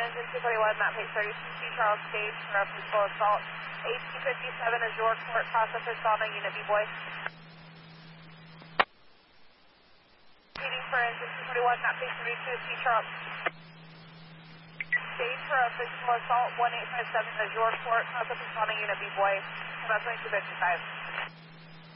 engine 241, map page 32, C Charles stage for a physical assault. 1857 is your court, cross up assault on unit B-boy. Speeding for engine 241, map page 32, C Charles. Stage for a physical assault, 1857 is your court, cross up assault on unit B-boy, about 2255.